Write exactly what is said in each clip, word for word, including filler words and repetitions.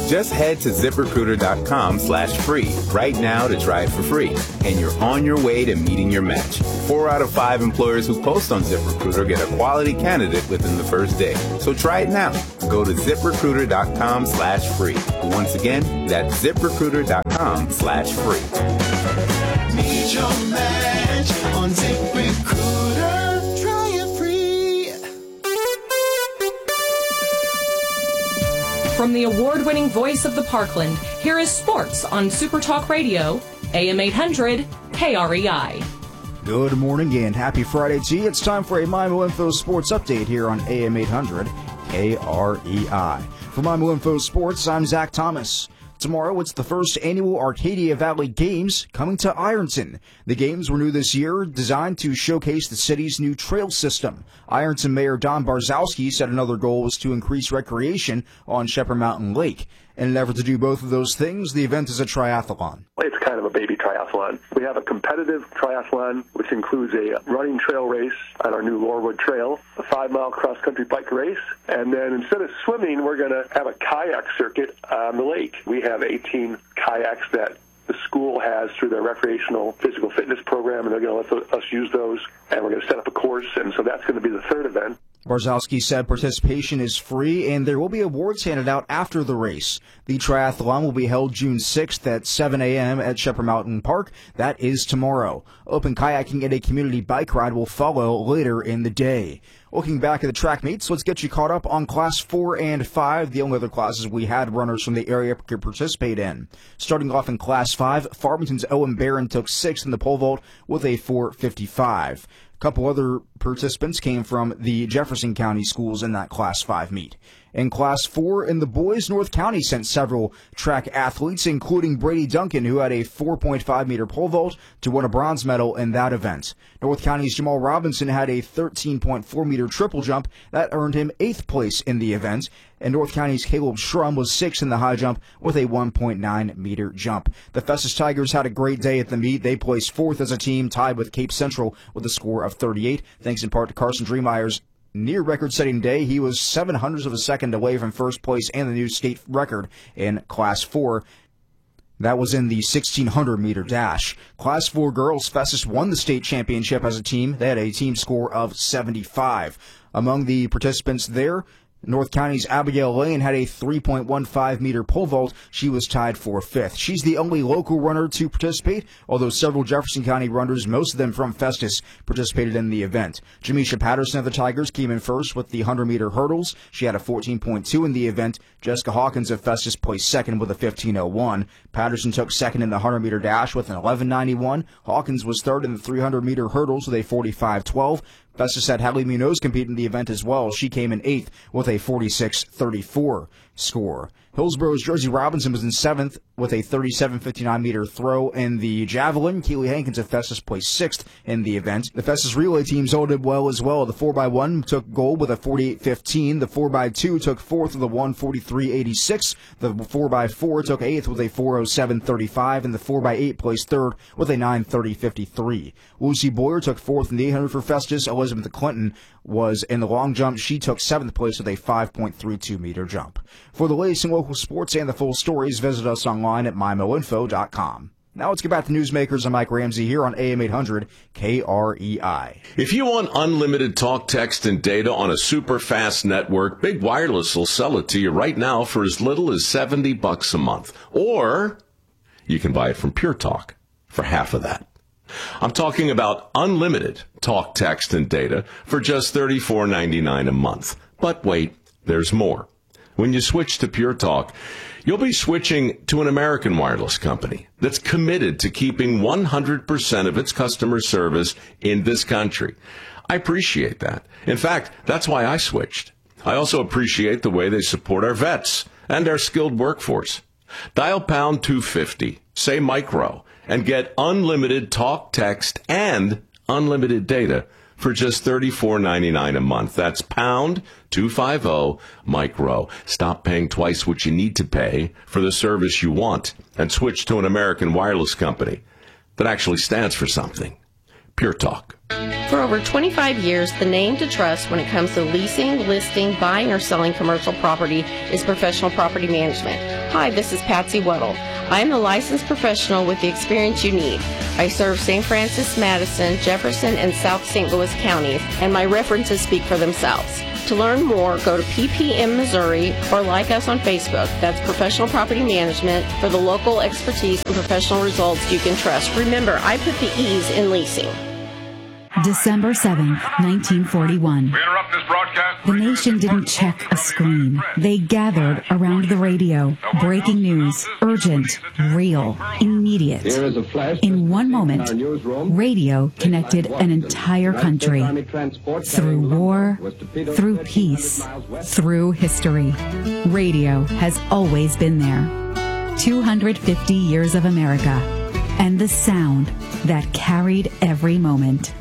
Just head to ZipRecruiter.com slash free right now to try it for free, and you're on your way to meeting your match. Four out of five employers who post on ZipRecruiter get a quality candidate within the first day. So try it now. Go to ZipRecruiter.com slash free. Once again, that's ZipRecruiter.com slash free. Meet your match on ZipRecruiter. Try it free. From the award-winning voice of the Parkland, here is sports on Super Talk Radio, A M eight hundred, K R E I. Good morning and happy Friday to you. It's time for a Mimo Info Sports Update here on A M eight hundred, K R E I. For Mimo Info Sports, I'm Zach Thomas. Tomorrow, it's the first annual Arcadia Valley Games coming to Ironton. The games were new this year, designed to showcase the city's new trail system. Ironton Mayor Don Barzowski said another goal was to increase recreation on Shepherd Mountain Lake. In an effort to do both of those things, the event is a triathlon. It's kind of a baby triathlon. We have a competitive triathlon, which includes a running trail race on our new Lorewood Trail, a five-mile cross-country bike race, and then instead of swimming, we're going to have a kayak circuit on the lake. We have eighteen kayaks that the school has through their recreational physical fitness program, and they're going to let us use those, and we're going to set up a course, and so that's going to be the third event. Barzowski said participation is free and there will be awards handed out after the race. The triathlon will be held June sixth at seven a.m. at Shepherd Mountain Park. That is tomorrow. Open kayaking and a community bike ride will follow later in the day. Looking back at the track meets, let's get you caught up on Class four and five, the only other classes we had runners from the area could participate in. Starting off in Class five, Farmington's Owen Barron took sixth in the pole vault with a four fifty-five. A couple other participants came from the Jefferson County schools in that Class five meet. In Class four, in the boys, North County sent several track athletes, including Brady Duncan, who had a four point five meter pole vault to win a bronze medal in that event. North County's Jamal Robinson had a thirteen point four meter triple jump that earned him eighth place in the event. And North County's Caleb Schrum was sixth in the high jump with a one point nine meter jump. The Festus Tigers had a great day at the meet. They placed fourth as a team, tied with Cape Central with a score of thirty-eight, thanks in part to Carson Dreemeyer's near record-setting day. He was seven hundredths of a second away from first place and the new state record in Class four. That was in the sixteen hundred meter dash. Class four girls, Festus won the state championship as a team. They had a team score of seventy-five. Among the participants there, North County's Abigail Lane had a three point one five meter pole vault. She was tied for fifth. She's the only local runner to participate, although several Jefferson County runners, most of them from Festus, participated in the event. Jamisha Patterson of the Tigers came in first with the one hundred meter hurdles. She had a fourteen point two in the event. Jessica Hawkins of Festus placed second with a fifteen oh one. Patterson took second in the one hundred meter dash with an eleven ninety-one. Hawkins was third in the three hundred meter hurdles with a forty-five twelve. Festus had Hallie Munoz compete in the event as well. She came in eighth with a forty-six thirty-four score. Hillsboro's Jersey Robinson was in seventh with a thirty-seven fifty-nine meter throw in the javelin. Keely Hankins of Festus placed sixth in the event. The Festus relay teams held it well as well. The four by one took gold with a forty-eight fifteen. The four by two took fourth with a one forty-three eighty-six. The four by four took eighth with a four oh seven thirty-five. And the four by eight placed third with a nine thirty fifty-three. Lucy Boyer took fourth in the eight hundred for Festus. Elizabeth Clinton was in the long jump. She took seventh place with a five point three two meter jump. For the latest in local sports and the full stories, visit us online at mimo info dot com. Now let's get back to Newsmakers. I'm Mike Ramsey here on A M eight hundred K R E I. If you want unlimited talk, text, and data on a super fast network, Big Wireless will sell it to you right now for as little as seventy bucks a month. Or you can buy it from Pure Talk for half of that. I'm talking about unlimited talk, text, and data for just thirty-four ninety-nine a month. But wait, there's more. When you switch to Pure Talk, you'll be switching to an American wireless company that's committed to keeping one hundred percent of its customer service in this country. I appreciate that. In fact, that's why I switched. I also appreciate the way they support our vets and our skilled workforce. Dial pound two fifty, say micro, and get unlimited talk, text, and unlimited data for just thirty-four ninety-nine a month. That's pound two fifty micro. Stop paying twice what you need to pay for the service you want and switch to an American wireless company that actually stands for something. Pure Talk. For over twenty-five years, the name to trust when it comes to leasing, listing, buying, or selling commercial property is Professional Property Management. Hi, this is Patsy Weddle. I am the licensed professional with the experience you need. I serve Saint Francis, Madison, Jefferson, and South Saint Louis counties, and my references speak for themselves. To learn more, go to P P M Missouri or like us on Facebook. That's Professional Property Management for the local expertise and professional results you can trust. Remember, I put the E's in leasing. December seventh, nineteen forty-one. We interrupt this broadcast. The nation didn't check a screen. They gathered around the radio. Breaking news. Urgent. Real. Immediate. In one moment, radio connected an entire country. Through war, through peace, through history. Radio has always been there. two hundred fifty years of America. And the sound that carried every moment.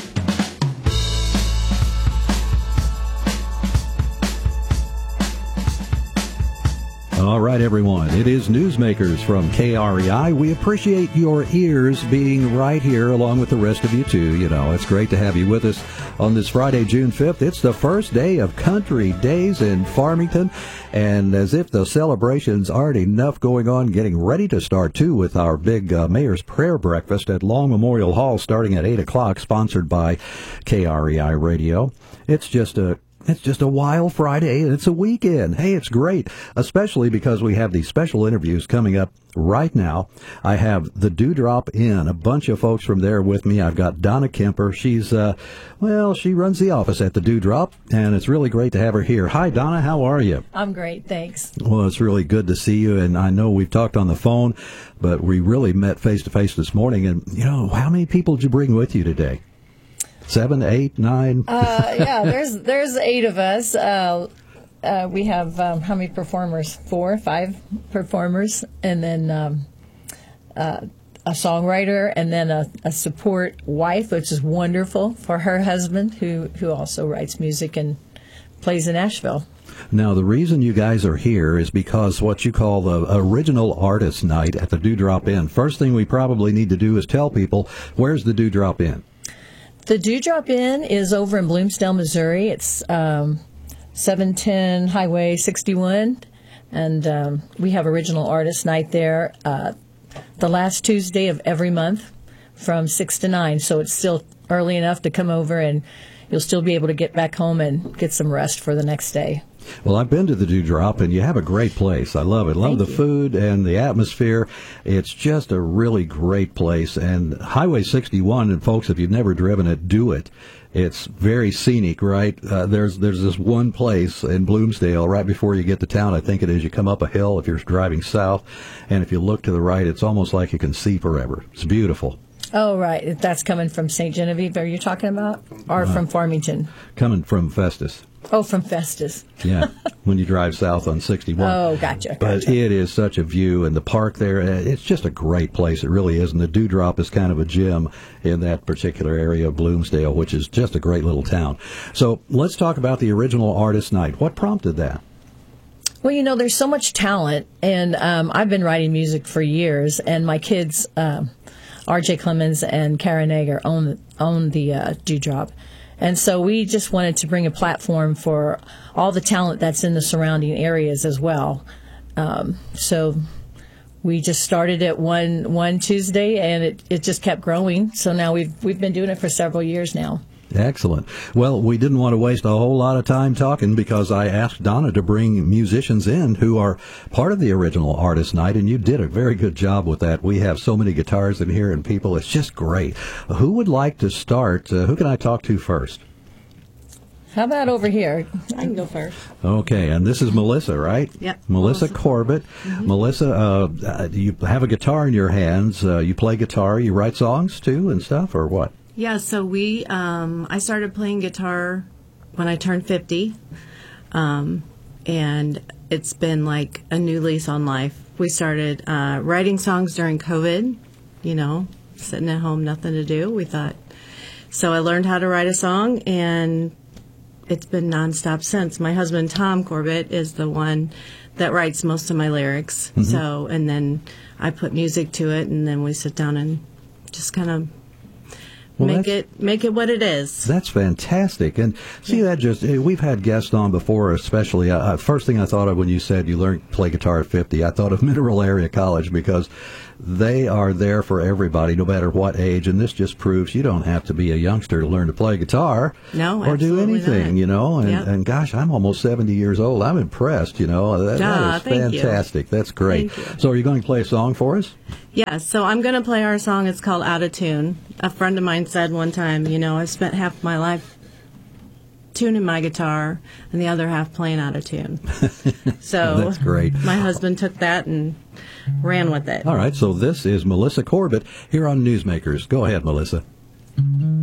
All right, everyone. It is Newsmakers from K R E I. We appreciate your ears being right here along with the rest of you, too. You know, it's great to have you with us on this Friday, June fifth. It's the first day of Country Days in Farmington. And as if the celebrations aren't enough going on, getting ready to start, too, with our big uh, Mayor's Prayer Breakfast at Long Memorial Hall starting at eight o'clock, sponsored by K R E I Radio. It's just a It's just a wild Friday, and it's a weekend. Hey, it's great, especially because we have these special interviews coming up right now. I have the Dewdrop Inn, a bunch of folks from there with me. I've got Donna Kemper. She's, uh, well, she runs the office at the Dewdrop, and it's really great to have her here. Hi, Donna. How are you? I'm great, thanks. Well, it's really good to see you, and I know we've talked on the phone, but we really met face-to-face this morning, and, you know, how many people did you bring with you today? Seven, eight, nine? uh, yeah, there's there's eight of us. Uh, uh, we have, um, how many performers? Four, five performers, and then um, uh, a songwriter, and then a, a support wife, which is wonderful, for her husband, who, who also writes music and plays in Asheville. Now, the reason you guys are here is because what you call the Original Artist Night at the Dewdrop Inn. First thing we probably need to do is tell people, where's the Dewdrop Inn? The Dewdrop Inn is over in Bloomsdale, Missouri. It's um, seven ten Highway sixty-one, and um, we have Original Artist Night there uh, the last Tuesday of every month from six to nine, so it's still early enough to come over, and you'll still be able to get back home and get some rest for the next day. Well, I've been to the Dewdrop, and you have a great place. I love it. Love Thank the you. food and the atmosphere. It's just a really great place. And Highway sixty-one, and folks, if you've never driven it, do it. It's very scenic, right? Uh, there's there's this one place in Bloomsdale right before you get to town, I think it is. You come up a hill if you're driving south, and if you look to the right, it's almost like you can see forever. It's beautiful. Oh, right. That's coming from Saint Genevieve, are you talking about? Or uh, from Farmington? Coming from Festus. Oh, from Festus. Yeah, when you drive south on sixty-one. Oh, gotcha, But gotcha. it is such a view, and the park there, it's just a great place. It really is. And the Dewdrop is kind of a gem in that particular area of Bloomsdale, which is just a great little town. So let's talk about the Original Artist Night. What prompted that? Well, you know, there's so much talent, and um, I've been writing music for years, and my kids, um, R J Clemens and Karen Egger, own, own the uh, Dewdrop. And so we just wanted to bring a platform for all the talent that's in the surrounding areas as well. Um, so we just started it one one Tuesday, and it, it just kept growing. So now we've we've been doing it for several years now. Excellent. Well, we didn't want to waste a whole lot of time talking because I asked Donna to bring musicians in who are part of the Original Artist Night, and you did a very good job with that. We have so many guitars in here and people. It's just great. Who would like to start? Uh, who can I talk to first? How about over here? I can go first. Okay, and this is Melissa, right? Yep. Melissa Corbett. Mm-hmm. Melissa, uh, you have a guitar in your hands. Uh, you play guitar. You write songs, too, and stuff, or what? Yeah, so we, um, I started playing guitar when I turned fifty, um, and it's been like a new lease on life. We started uh, writing songs during COVID, you know, sitting at home, nothing to do. We thought, so I learned how to write a song, and it's been nonstop since. My husband, Tom Corbett, is the one that writes most of my lyrics. Mm-hmm. So, and then I put music to it, and then we sit down and just kind of Well, make that's- it make it what it is. That's fantastic. And see, that just, eh, we've had guests on before, especially, uh, first thing I thought of when you said you learned to play guitar at fifty, I thought of Mineral Area College, because they are there for everybody, no matter what age. And this just proves you don't have to be a youngster to learn to play guitar. No, or do absolutely anything, not. you know. And, Yep. and gosh, I'm almost seventy years old. I'm impressed, you know. That, Ah, that is thank you. fantastic. That's great. Thank you. So are you going to play a song for us? Yeah, so I'm going to play our song. It's called Out of Tune. A friend of mine said one time, you know, I've spent half my life tuning my guitar and the other half playing out of tune. So That's great. My husband took that and ran with it. All right, so this is Melissa Corbett here on Newsmakers. Go ahead, Melissa.